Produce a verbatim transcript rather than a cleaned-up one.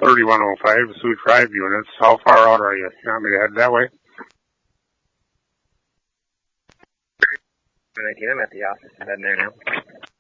thirty-one oh five, Suite five units. How far out are you? You want me to head that way? nineteen, I'm at the office. I'm heading there now.